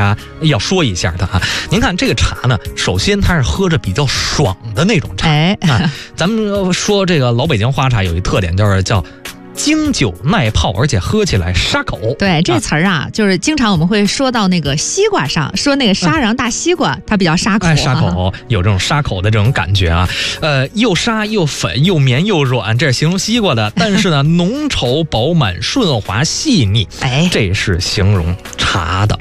家要说一下的啊。您看这个茶呢，首先它是喝着比较爽的那种茶。咱们说这个老北京花茶有一特点，就是叫经久耐泡，而且喝起来沙口。 对，这词儿啊，就是经常我们会说到那个西瓜上，说那个沙瓤大西瓜，它比较沙口。 沙口有这种沙口的这种感觉啊。又沙又粉又绵又软，这是形容西瓜的。但是呢，浓稠饱满、顺滑细腻，这是形容茶的。